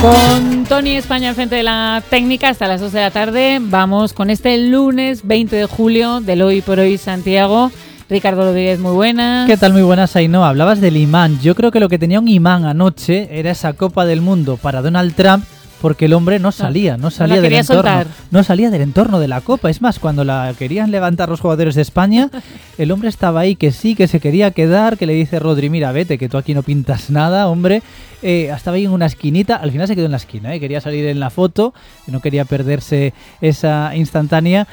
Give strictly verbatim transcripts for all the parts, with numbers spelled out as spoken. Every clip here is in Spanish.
Con Tony España al frente de la técnica hasta las dos de la tarde. Vamos con este lunes veinte de julio del Hoy por Hoy Santiago. Ricardo Rodríguez, muy buenas. ¿Qué tal? Muy buenas, Ainhoa. Hablabas del imán. Yo creo que lo que tenía un imán anoche era esa Copa del Mundo para Donald Trump, porque el hombre no salía, no salía no del entorno, soltar. no salía del entorno de la Copa. Es más, cuando la querían levantar los jugadores de España, el hombre estaba ahí que sí, que se quería quedar, que le dice Rodri, mira, vete, que tú aquí no pintas nada, hombre. Eh, estaba ahí en una esquinita, al final se quedó en la esquina, ¿eh? Quería salir en la foto, no quería perderse esa instantánea.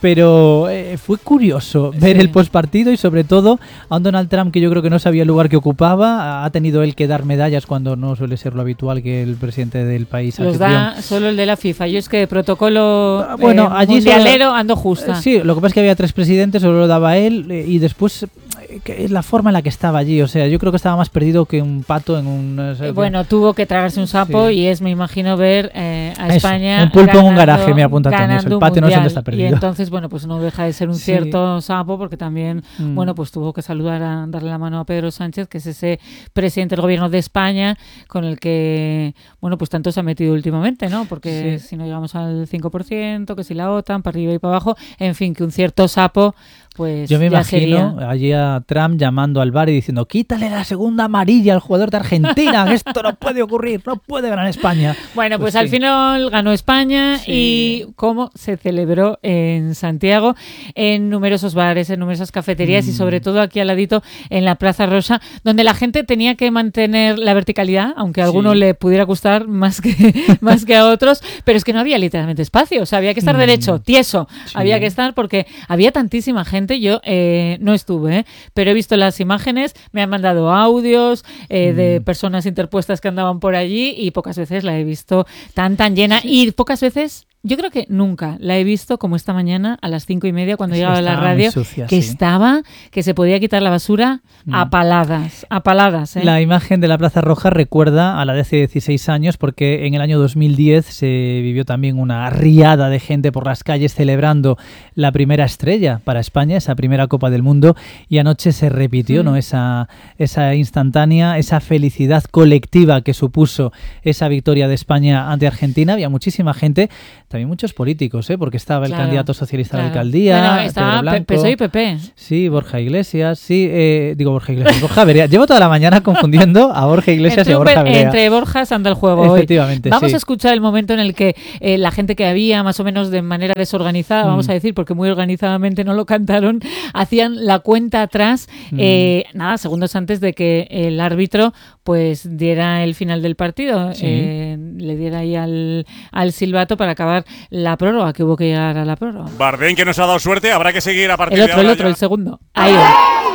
Pero eh, fue curioso ver sí. el postpartido y sobre todo a un Donald Trump que yo creo que no sabía el lugar que ocupaba. Ha tenido él que dar medallas cuando no suele ser lo habitual que el presidente del país los da solo el de la FIFA. Yo es que de protocolo ah, bueno, eh, allí mundialero solo, ando justa. Eh, sí, lo que pasa es que había tres presidentes, solo lo daba él eh, y después eh, que es la forma en la que estaba allí. O sea, yo creo que estaba más perdido que un pato en un... O sea, eh, bueno, tuvo que tragarse un sapo sí. y es, me imagino, ver eh, a eso, España un pulpo ganando, en un garaje, me apunta Tony. El patio no sé dónde está perdido. Y entonces, bueno, pues no deja de ser un sí. cierto sapo, porque también, mm. bueno, pues tuvo que saludar, a darle la mano a Pedro Sánchez, que es ese presidente del gobierno de España con el que, bueno, pues tanto se ha metido últimamente, ¿no? Porque sí. si no llegamos al cinco por ciento, que si la OTAN, para arriba y para abajo, en fin, que un cierto sapo, pues yo me ya imagino sería. allí a Trump llamando al bar y diciendo, quítale la segunda amarilla al jugador de Argentina, esto no puede ocurrir, no puede ganar España. Bueno, pues, pues al sí. final ganó España sí. y cómo se celebró en Santiago, en numerosos bares, en numerosas cafeterías mm. y sobre todo aquí al ladito en la Plaza Rosa, donde la gente tenía que mantener la verticalidad, aunque a alguno sí. le pudiera gustar más que, más que a otros, pero es que no había literalmente espacio, o sea, había que estar mm. derecho, tieso, sí. había que estar porque había tantísima gente. Yo eh, no estuve, ¿eh? pero he visto las imágenes, me han mandado audios eh, mm. de personas interpuestas que andaban por allí y pocas veces la he visto tan tan llena sí. y pocas veces, yo creo que nunca la he visto como esta mañana a las cinco y media cuando Eso llegaba a la radio, sucia, que sí. estaba, que se podía quitar la basura mm. a paladas, a paladas. ¿eh? La imagen de la Plaza Roja recuerda a la de hace dieciséis años porque en el año dos mil diez se vivió también una riada de gente por las calles celebrando la primera estrella para España, esa primera Copa del Mundo, y anoche se repitió mm. ¿no? esa, esa instantánea, esa felicidad colectiva que supuso esa victoria de España ante Argentina. Había muchísima gente. También muchos políticos, ¿eh? Porque estaba el claro, candidato socialista claro. a la alcaldía. Bueno, estaba P S O E y P P. Sí, Borja Iglesias, sí, eh, digo Borja Iglesias, Borja Berea. Llevo toda la mañana confundiendo a Borja Iglesias entre, y a Borja Berea. Entre Borjas anda el juego Efectivamente, hoy. Vamos sí. a escuchar el momento en el que eh, la gente que había, más o menos de manera desorganizada, mm. vamos a decir, porque muy organizadamente no lo cantaron, hacían la cuenta atrás, mm. eh, nada, segundos antes de que el árbitro pues diera el final del partido, sí. eh, le diera ahí al, al silbato para acabar la prórroga, que hubo que llegar a la prórroga. Bardén, que nos ha dado suerte, habrá que seguir a partir el otro, de ahora. El otro, ya. el segundo. Ahí va.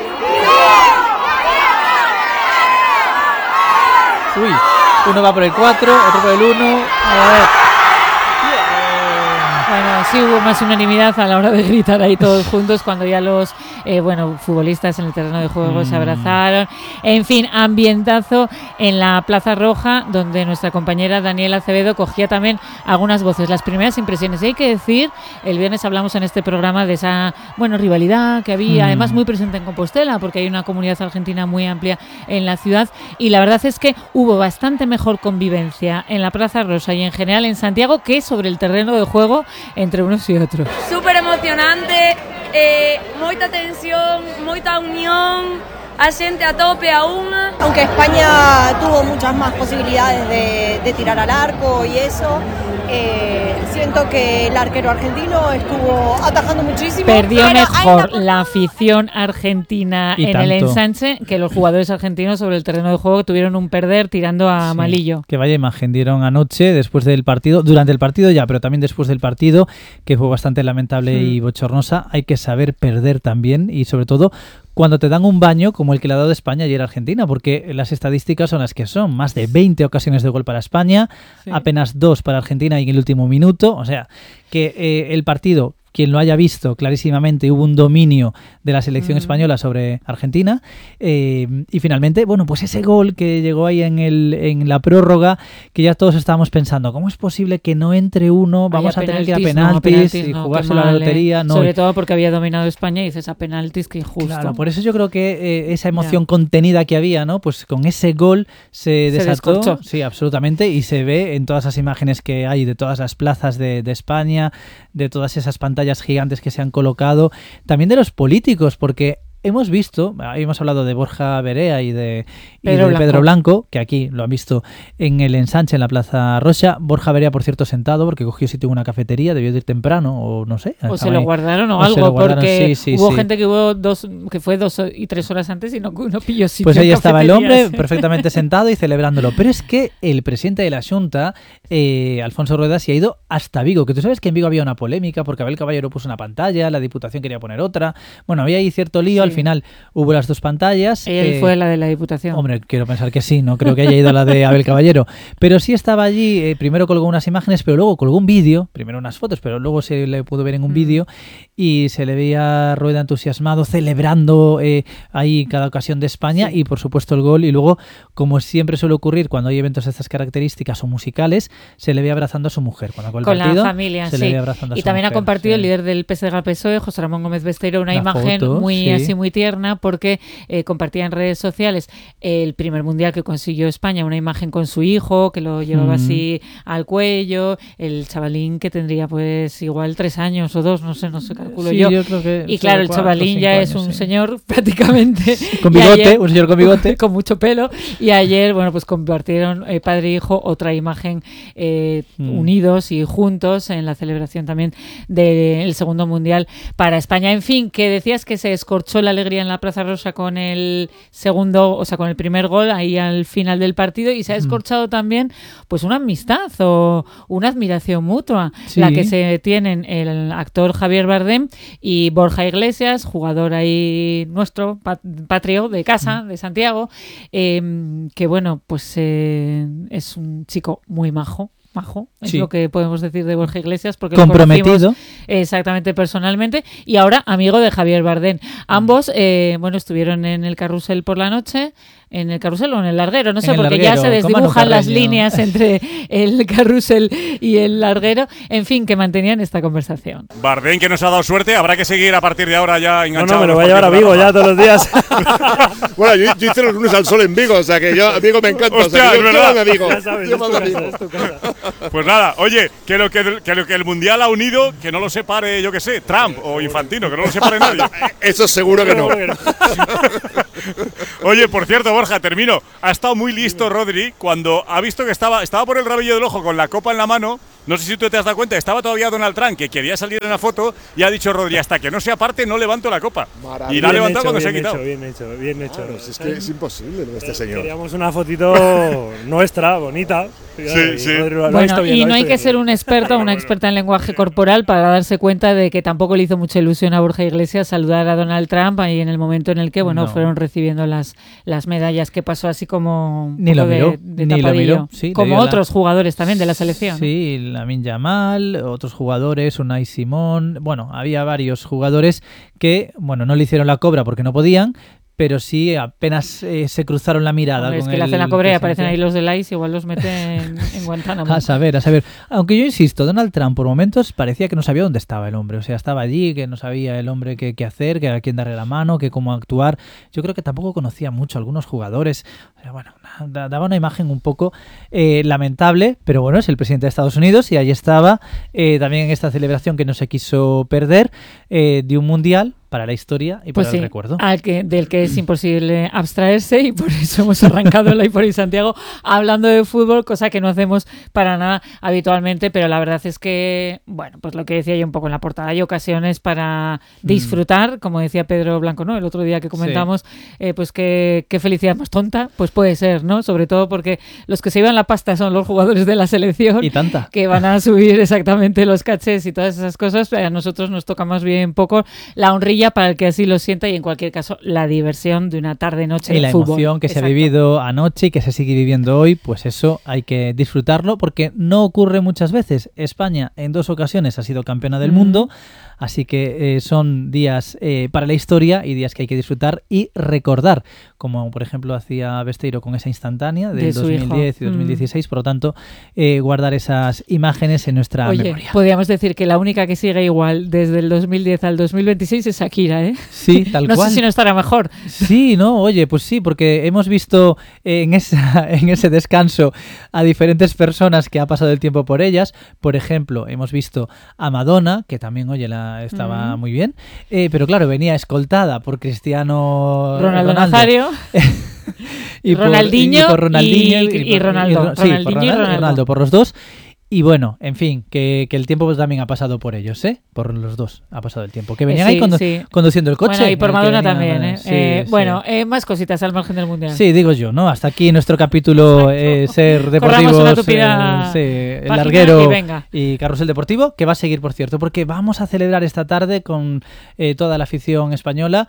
Uy, uno va por el cuatro, otro por el uno. A ver. Bueno, sí hubo más unanimidad a la hora de gritar ahí todos juntos cuando ya los eh, bueno, futbolistas en el terreno de juego mm. se abrazaron. En fin, ambientazo en la Plaza Roja, donde nuestra compañera Daniela Acevedo cogía también algunas voces. Las primeras impresiones. Y hay que decir, el viernes hablamos en este programa de esa bueno rivalidad que había, mm. además muy presente en Compostela, porque hay una comunidad argentina muy amplia en la ciudad, y la verdad es que hubo bastante mejor convivencia en la Plaza Rosa y en general en Santiago que sobre el terreno de juego entre unos y otros. Súper emocionante, eh, moita tensión, moita unión, a xente a tope aún. Aunque España tuvo muchas más posibilidades de, de tirar al arco y eso, eh, siento que el arquero argentino estuvo atajando muchísimo. Perdió mejor la afición argentina y en tanto. el ensanche que los jugadores argentinos sobre el terreno de juego, que tuvieron un perder tirando a sí, Malillo. Que vaya imagen dieron anoche después del partido, durante el partido ya, pero también después del partido, que fue bastante lamentable mm. y bochornosa. Hay que saber perder también y sobre todo cuando te dan un baño como el que le ha dado España ayer a Argentina, porque las estadísticas son las que son. Más de veinte ocasiones de gol para España, sí. apenas dos para Argentina y en el último minuto. O sea, que eh, el partido quien lo haya visto, clarísimamente hubo un dominio de la selección Mm. española sobre Argentina. Eh, y finalmente, bueno, pues ese gol que llegó ahí en, el, en la prórroga, que ya todos estábamos pensando, ¿cómo es posible que no entre uno? Vamos Ay, a tener que ir a penaltis, no, penaltis, penaltis y no, jugarse qué la mal, ¿eh? lotería. No, Sobre todo porque había dominado España y dices a penaltis, que injusto. Claro, por eso yo creo que eh, esa emoción Ya. contenida que había, ¿no? Pues con ese gol se, Se desató. descorchó. Sí, absolutamente. Y se ve en todas las imágenes que hay de todas las plazas de, de España, de todas esas pantallas gigantes que se han colocado, también de los políticos, porque hemos visto, hemos hablado de Borja Verea y de, y Pedro de Blanco. Pedro Blanco, que aquí lo han visto en el ensanche en la Plaza Rocha. Borja Verea, por cierto, sentado, porque cogió sitio en una cafetería, debió de ir temprano, o no sé. O se estaba lo ahí. guardaron o, O se algo, lo guardaron, porque sí, sí, hubo sí. gente que hubo dos, que fue dos y tres horas antes y no, no pilló sitio. Pues ahí en estaba el hombre cafeterías. perfectamente sentado y celebrándolo. Pero es que el presidente de la Junta, eh, Alfonso Rueda, se ha ido hasta Vigo. Que tú sabes que en Vigo había una polémica porque Abel Caballero puso una pantalla, la Diputación quería poner otra. Bueno, había ahí cierto lío. Sí. Al final hubo las dos pantallas. Él eh, fue la de la Diputación. Hombre, quiero pensar que sí, no creo que haya ido a la de Abel Caballero. Pero sí estaba allí, eh, primero colgó unas imágenes, pero luego colgó un vídeo, primero unas fotos, pero luego se le pudo ver en un Mm. vídeo y se le veía a Rueda entusiasmado, celebrando eh, ahí cada ocasión de España Sí. y por supuesto el gol. Y luego, como siempre suele ocurrir cuando hay eventos de estas características o musicales, se le ve abrazando a su mujer. Cuando acabó el Con partido, la familia, se sí. le ve abrazando a Y su también ha mujer, compartido sí. el líder del P S D G P S O E, José Ramón Gómez Besteiro, una La imagen foto, muy sí. así muy tierna, porque eh, compartía en redes sociales el primer mundial que consiguió España, una imagen con su hijo, que lo llevaba Mm. así al cuello, el chavalín que tendría pues igual tres años o dos, no sé, no sé, calculo Sí, yo. creo que Y sobre claro, el cuatro, chavalín ya cinco es años, un sí. señor prácticamente. Con Y bigote, ayer- un señor con bigote. con mucho pelo. Y ayer, bueno, pues compartieron eh, padre e hijo otra imagen eh, Mm. unidos y juntos en la celebración también del segundo mundial para España. En fin, que decías que se escorchó la alegría en la Plaza Rosa con el segundo, o sea, con el primer gol ahí al final del partido, y se ha escorchado también pues una amistad o una admiración mutua, Sí. la que se tienen el actor Javier Bardem y Borja Iglesias, jugador ahí nuestro, pat- patrio de casa, de Santiago, eh, que bueno, pues eh, es un chico muy majo. Majo, es Sí. lo que podemos decir de Borja Iglesias, porque lo conocimos Comprometido. exactamente personalmente, y ahora amigo de Javier Bardem. Ambos, eh, bueno, estuvieron en el carrusel por la noche, en el carrusel o en el larguero, no sé, En el porque ya larguero, se con Manu desdibujan las Carreño. líneas entre el carrusel y el larguero, en fin, que mantenían esta conversación. Bardem, que nos ha dado suerte, habrá que seguir a partir de ahora ya No, enganchado. no, me lo los voy a llevar a partidos Vigo de la ya todos los días. Bueno, yo, yo hice los lunes al sol en Vigo, o sea que yo, a Vigo me encanta. Hostia, o sea, que es yo, verdad. yo me Vigo. Ya sabes, Yo es tu mando a casa, Vigo. es tu casa. Pues nada, oye, que lo que, que lo que el Mundial ha unido, que no lo separe, yo que sé, Trump o Infantino, que no lo separe nadie. Eso seguro que no. Oye, por cierto, Borja, termino. Ha estado muy listo Rodri cuando ha visto que estaba, estaba por el rabillo del ojo con la copa en la mano. No sé si tú te has dado cuenta, estaba todavía Donald Trump, que quería salir en la foto, y ha dicho Rodri, hasta que no se aparte no levanto la copa. Maravilla. Y la ha Bien levantado hecho, cuando se ha bien quitado. hecho, bien hecho, bien hecho. Claro, si es que es imposible lo de este señor. Queríamos una fotito nuestra, bonita. Y sí. Rodri lo ha Bueno, visto bien, y lo ha no hay visto que bien. ser un experto o una experta en lenguaje corporal para darse cuenta de que tampoco le hizo mucha ilusión a Borja Iglesias saludar a Donald Trump ahí en el momento en el que, bueno, No. fueron recibiendo las, las medallas, que pasó así como un Ni poco lo de- miró, de ni lo tapadillo. miró, sí, le como dio la- otros jugadores también de la selección. Sí, Lamine Yamal, otros jugadores, Unai Simón. Bueno, había varios jugadores que, bueno, no le hicieron la cobra porque no podían, pero sí apenas eh, se cruzaron la mirada. Hombre, es con que le hacen la el cobra y presidente. aparecen ahí los de Ice, igual los meten en Guantánamo. A saber, a saber. Aunque yo insisto, Donald Trump por momentos parecía que no sabía dónde estaba el hombre. O sea, estaba allí, que no sabía el hombre qué, qué hacer, que a quién darle la mano, que cómo actuar. Yo creo que tampoco conocía mucho a algunos jugadores. O sea, bueno, da- daba una imagen un poco eh, lamentable, pero bueno, es el presidente de Estados Unidos y ahí estaba eh, también en esta celebración que no se quiso perder eh, de un mundial para la historia y Pues para sí, el recuerdo. al que, del que es imposible abstraerse, y por eso hemos arrancado el por Santiago hablando de fútbol, cosa que no hacemos para nada habitualmente, pero la verdad es que, bueno, pues lo que decía yo un poco en la portada, hay ocasiones para disfrutar, como decía Pedro Blanco, ¿no? El otro día que comentamos, eh, pues qué, qué felicidad más tonta, pues puede ser, ¿no? Sobre todo porque los que se llevan la pasta son los jugadores de la selección, Y tanta. que van a subir exactamente los cachés y todas esas cosas. A nosotros nos toca más bien poco la honrilla maravilla para el que así lo sienta y en cualquier caso la diversión de una tarde-noche y de la fútbol. emoción que Exacto. se ha vivido anoche y que se sigue viviendo hoy, pues eso hay que disfrutarlo porque no ocurre muchas veces. España en dos ocasiones ha sido campeona del Mm. mundo, así que eh, son días eh, para la historia y días que hay que disfrutar y recordar, como por ejemplo hacía Besteiro con esa instantánea del De su dos mil diez hijo. y dos mil dieciséis, por lo tanto eh, guardar esas imágenes en nuestra Oye, memoria. podríamos decir que la única que sigue igual desde el dos mil diez al dos mil veintiséis es Shakira, ¿eh? Sí, tal no cual. sé si no estará mejor. Sí, no, oye, pues sí, porque hemos visto en, esa, en ese descanso a diferentes personas que ha pasado el tiempo por ellas. Por ejemplo, hemos visto a Madonna, que también, oye, la estaba Mm. muy bien, eh, pero claro, venía escoltada por Cristiano Ronaldo, Nazario. y por- Ronaldinho y por Ronaldinho y- y Ronaldo. sí, por Ronaldinho y Ronaldo, Ronaldo. Ronaldo, por los dos. Y bueno, en fin, que, que el tiempo pues también ha pasado por ellos, ¿eh? Por los dos ha pasado el tiempo. Que venían Eh, ahí sí, condu- sí. conduciendo el coche. Bueno, y por en el que Madonna venían, también, ¿eh? sí, Eh, sí. Bueno, eh, más cositas al margen del Mundial. Sí, digo yo, ¿no? Hasta aquí nuestro capítulo eh, Ser Corramos Deportivos, una tupida eh, sí, el página larguero y venga. y Carrusel Deportivo, que va a seguir, por cierto, porque vamos a celebrar esta tarde con eh, toda la afición española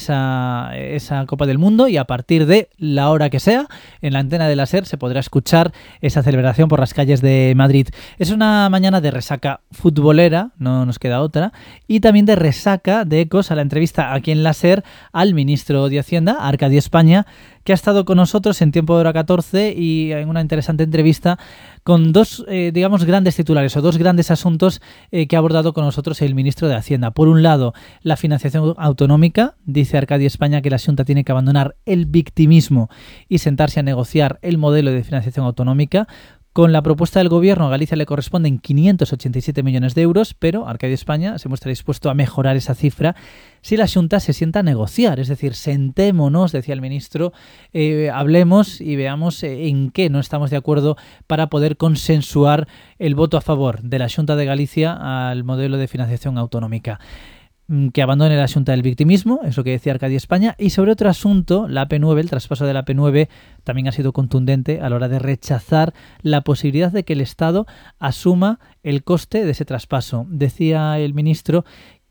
esa, esa Copa del Mundo y a partir de la hora que sea, en la antena de la SER se podrá escuchar esa celebración por las calles de Madrid. Es una mañana de resaca futbolera, no nos queda otra, y también de resaca de ecos a la entrevista aquí en la SER al ministro de Hacienda, Arcadio España, que ha estado con nosotros en Tiempo de Hora catorce y en una interesante entrevista con dos, eh, digamos, grandes titulares o dos grandes asuntos eh, que ha abordado con nosotros el ministro de Hacienda. Por un lado, la financiación autonómica. Dice Arcadio España que la Xunta tiene que abandonar el victimismo y sentarse a negociar el modelo de financiación autonómica. Con la propuesta del gobierno, a Galicia le corresponden quinientos ochenta y siete millones de euros, pero Arcadio España se muestra dispuesto a mejorar esa cifra si la Xunta se sienta a negociar. Es decir, sentémonos, decía el ministro, eh, hablemos y veamos eh, en qué no estamos de acuerdo para poder consensuar el voto a favor de la Xunta de Galicia al modelo de financiación autonómica. Que abandone la Xunta del victimismo, es lo que decía Arcadio España. Y sobre otro asunto, la A P nueve, el traspaso de la A P nueve, también ha sido contundente a la hora de rechazar la posibilidad de que el Estado asuma el coste de ese traspaso. Decía el ministro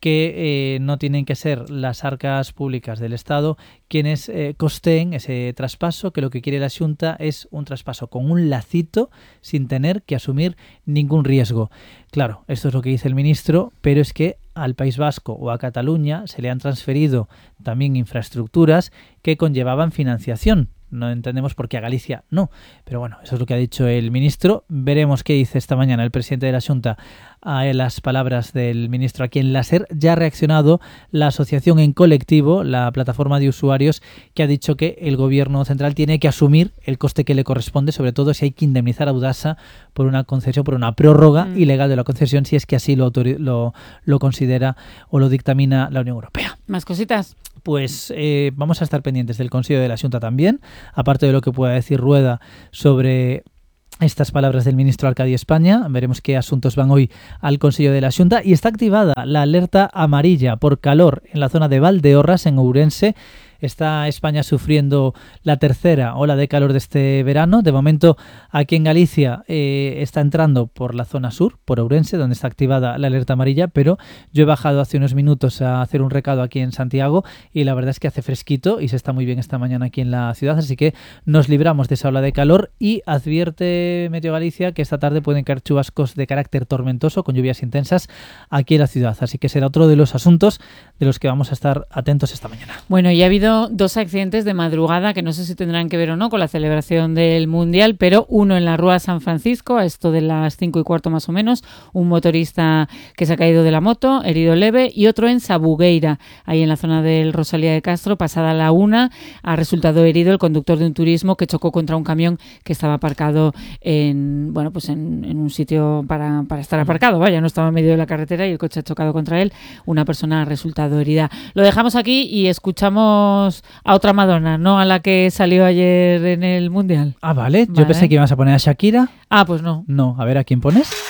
que eh, no tienen que ser las arcas públicas del Estado quienes eh, costeen ese traspaso, que lo que quiere la Xunta es un traspaso con un lacito sin tener que asumir ningún riesgo. Claro, esto es lo que dice el ministro, pero es que al País Vasco o a Cataluña se le han transferido también infraestructuras que conllevaban financiación. No entendemos por qué a Galicia no. Pero bueno, eso es lo que ha dicho el ministro. Veremos qué dice esta mañana el presidente de la Xunta a las palabras del ministro aquí en la SER. Ya ha reaccionado la asociación en colectivo, la plataforma de usuarios, que ha dicho que el gobierno central tiene que asumir el coste que le corresponde, sobre todo si hay que indemnizar a Audasa por una concesión, por una prórroga mm. ilegal de la concesión, si es que así lo, lo, lo considera o lo dictamina la Unión Europea. ¿Más cositas? Pues eh, vamos a estar pendientes del Consejo de la Xunta también, aparte de lo que pueda decir Rueda sobre estas palabras del ministro Arcadio España. Veremos qué asuntos van hoy al Consejo de la Xunta. Y está activada la alerta amarilla por calor en la zona de Valdeorras, en Ourense. Está España sufriendo la tercera ola de calor de este verano. De momento, aquí en Galicia eh, está entrando por la zona sur, por Ourense, donde está activada la alerta amarilla, pero yo he bajado hace unos minutos a hacer un recado aquí en Santiago y la verdad es que hace fresquito y se está muy bien esta mañana aquí en la ciudad, así que nos libramos de esa ola de calor y advierte Meteo Galicia que esta tarde pueden caer chubascos de carácter tormentoso con lluvias intensas aquí en la ciudad, así que será otro de los asuntos de los que vamos a estar atentos esta mañana. Bueno, y ha habido dos accidentes de madrugada que no sé si tendrán que ver o no con la celebración del Mundial, pero uno en la Rúa San Francisco, a esto de las cinco y cuarto más o menos, un motorista que se ha caído de la moto, herido leve, y otro en Sabugueira, ahí en la zona del Rosalía de Castro, pasada la una, ha resultado herido el conductor de un turismo que chocó contra un camión que estaba aparcado en, bueno, pues en, en un sitio para, para estar aparcado, vaya, no estaba en medio de la carretera y el coche ha chocado contra él, una persona ha resultado herida. Lo dejamos aquí y escuchamos a otra Madonna, no a la que salió ayer en el Mundial. Ah, vale. vale. Yo pensé que ibas a poner a Shakira. Ah, pues no. No, a ver, ¿a quién pones?